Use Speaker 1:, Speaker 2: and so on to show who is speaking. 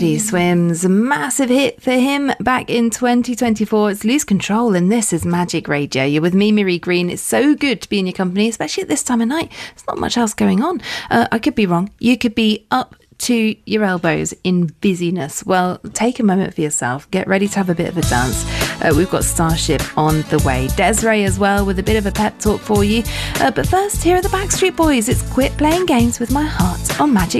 Speaker 1: Teddy Swims, a massive hit for him back in 2024. It's Lose Control, and this is Magic Radio. You're with me, Miri Green. It's so good to be in your company, especially at this time of night. There's not much else going on. I could be wrong. You could be up to your elbows in busyness. Well, take a moment for yourself. Get ready to have a bit of a dance. We've got Starship on the way. Desiree as well with a bit of a pep talk for you. But first, here are the Backstreet Boys. It's Quit Playing Games with My Heart on Magic